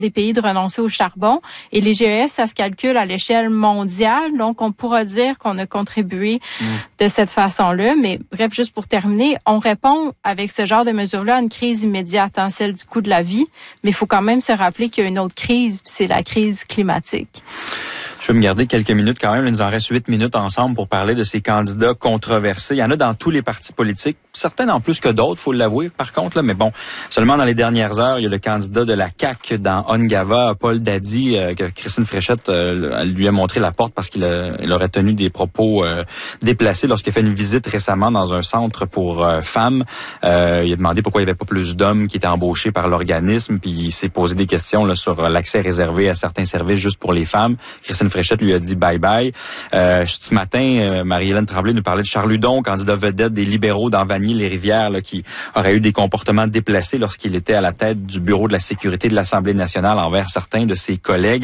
des pays de renoncer au charbon. Et les GES, ça se calcule à l'échelle mondiale. Donc, on pourra dire qu'on a contribué de cette façon-là. Mais bref, juste pour terminer, on répond avec ce genre de mesures-là à une crise immédiate, celle du coût de la vie. Mais il faut quand même se rappeler qu'il y a une autre crise, c'est la crise climatique. Je vais me garder quelques minutes quand même. Il nous en reste 8 minutes ensemble pour parler de ces candidats controversés. Il y en a dans tous les partis politiques, certains en plus que d'autres, faut l'avouer par contre. Là, mais bon, seulement dans les dernières heures, il y a le candidat de la CAQ dans Ongava, Paul Dady, que Christine Fréchette elle lui a montré la porte parce qu'il aurait tenu des propos déplacés lorsqu'il a fait une visite récemment dans un centre pour femmes. Il a demandé pourquoi il n'y avait pas plus d'hommes qui étaient embauchés par l'organisme, puis il s'est posé des questions là, sur l'accès réservé à certains services juste pour les femmes. Christine Fréchette lui a dit bye-bye. Ce matin, Marie-Hélène Tremblay nous parlait de Charles Hudon, candidat vedette des libéraux dans Vanier-les-Rivières, là, qui aurait eu des comportements déplacés lorsqu'il était à la tête du bureau de la sécurité de l'Assemblée nationale envers certains de ses collègues.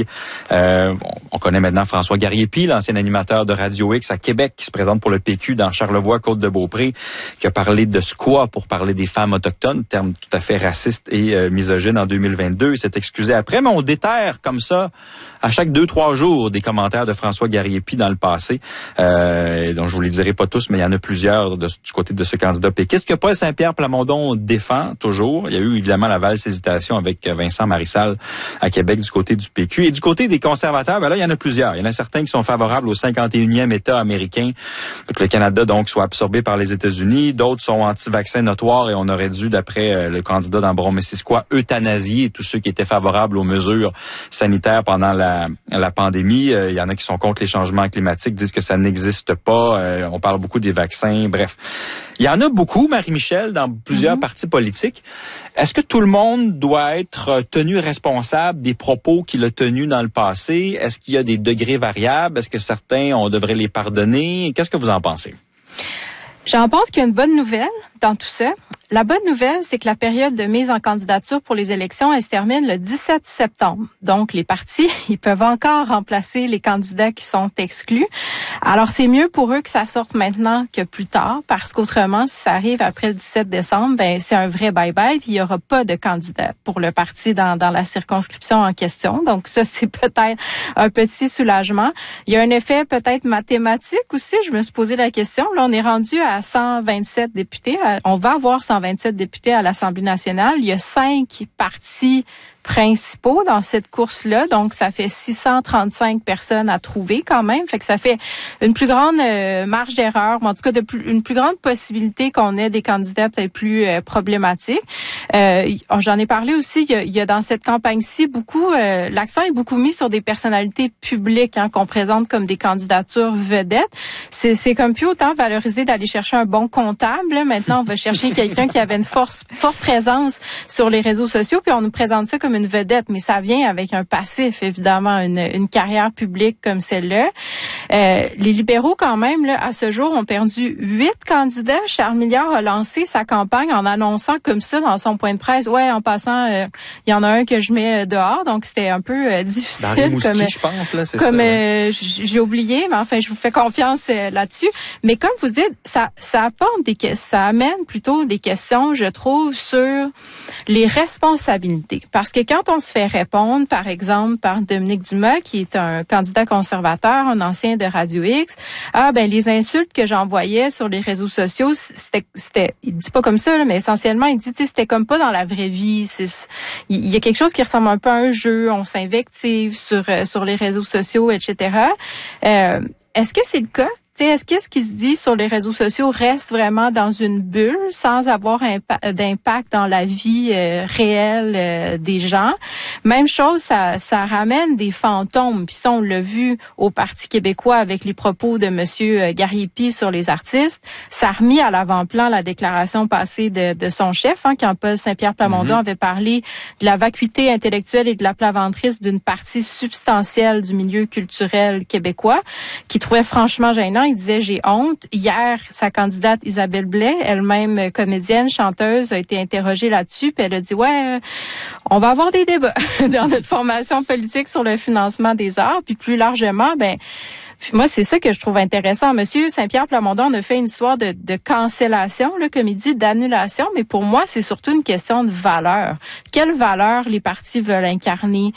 On connaît maintenant François Garriépi, l'ancien animateur de Radio X à Québec, qui se présente pour le PQ dans Charlevoix, Côte-de-Beaupré, qui a parlé de squat pour parler des femmes autochtones, terme tout à fait raciste et misogyne en 2022. Il s'est excusé après, mais on déterre comme ça à chaque 2-3 jours des commentaires de François Garriépi dans le passé. Donc je vous les dirai pas tous, mais il y en a plusieurs du côté de ce candidat péquiste que Paul Saint-Pierre Plamondon défend toujours. Il y a eu évidemment la valse hésitation avec Vincent Marissal à Québec du côté du PQ. Et du côté des conservateurs, ben là, il y en a plusieurs. Il y en a certains qui sont favorables au 51e État américain, que le Canada donc soit absorbé par les États-Unis. D'autres sont anti-vaccins notoires et on aurait dû, d'après le candidat d'Ambron-Missisquoi, euthanasier tous ceux qui étaient favorables aux mesures sanitaires pendant la pandémie. Il y en a qui sont contre les changements climatiques, disent que ça n'existe pas. On parle beaucoup des vaccins. Bref, il y en a beaucoup, Marie-Michel, dans plusieurs partis politiques. Est-ce que tout le monde doit être tenu responsable des propos qu'il a tenus dans le passé? Est-ce qu'il y a des degrés variables? Est-ce que certains, on devrait les pardonner? Qu'est-ce que vous en pensez? J'en pense qu'il y a une bonne nouvelle dans tout ça. La bonne nouvelle, c'est que la période de mise en candidature pour les élections, elle se termine le 17 septembre. Donc, les partis, ils peuvent encore remplacer les candidats qui sont exclus. Alors, c'est mieux pour eux que ça sorte maintenant que plus tard, parce qu'autrement, si ça arrive après le 17 décembre, ben c'est un vrai bye-bye, puis il n'y aura pas de candidat pour le parti dans la circonscription en question. Donc, ça, c'est peut-être un petit soulagement. Il y a un effet peut-être mathématique aussi. Je me suis posé la question. Là, on est rendu à 127 députés. On va avoir 127 députés à l'Assemblée nationale. Il y a 5 partis principaux dans cette course-là. Donc, ça fait 635 personnes à trouver quand même. Fait que ça fait une plus grande marge d'erreur, ou en tout cas une plus grande possibilité qu'on ait des candidats peut-être plus problématiques. J'en ai parlé aussi, il y a dans cette campagne-ci beaucoup, l'accent est beaucoup mis sur des personnalités publiques qu'on présente comme des candidatures vedettes. C'est comme plus autant valorisé d'aller chercher un bon comptable. Là. Maintenant, on va chercher quelqu'un qui avait une forte présence sur les réseaux sociaux, puis on nous présente ça comme une vedette, mais ça vient avec un passif, évidemment, une carrière publique comme celle-là. Les libéraux, quand même, là, à ce jour, ont perdu 8 candidats. Charles Milliard a lancé sa campagne en annonçant comme ça dans son point de presse. Ouais, en passant, il y en a un que je mets dehors, donc c'était un peu difficile. Dans les Mouski, je pense, là, c'est comme, ça. Ouais. J'ai oublié, mais enfin, je vous fais confiance là-dessus. Mais comme vous dites, ça apporte ça amène plutôt des questions, je trouve, sur les responsabilités. Parce que quand on se fait répondre, par exemple, par Dominique Dumas, qui est un candidat conservateur, un ancien de Radio X, les insultes que j'envoyais sur les réseaux sociaux, c'était, il dit pas comme ça, là, mais essentiellement, il dit, tu sais, c'était comme pas dans la vraie vie. Il y a quelque chose qui ressemble un peu à un jeu, on s'invective sur les réseaux sociaux, etc. Est-ce que c'est le cas? Est-ce que ce qui se dit sur les réseaux sociaux reste vraiment dans une bulle sans avoir d'impact dans la vie réelle des gens? Même chose, ça ramène des fantômes. Puis ça, on l'a vu au Parti québécois avec les propos de Monsieur Garriépi sur les artistes. Ça a remis à l'avant-plan la déclaration passée de son chef, quand Paul Saint-Pierre Plamondon avait parlé de la vacuité intellectuelle et de la plaventrisme d'une partie substantielle du milieu culturel québécois, qui trouvait franchement gênant. Il disait, j'ai honte. Hier, sa candidate Isabelle Blais, elle-même comédienne, chanteuse, a été interrogée là-dessus, puis elle a dit, on va avoir des débats dans notre formation politique sur le financement des arts, puis plus largement, Puis moi, c'est ça que je trouve intéressant. Monsieur Saint-Pierre Plamondon a fait une histoire de cancellation, là, comme il dit, d'annulation, mais pour moi, c'est surtout une question de valeur. Quelle valeur les partis veulent incarner?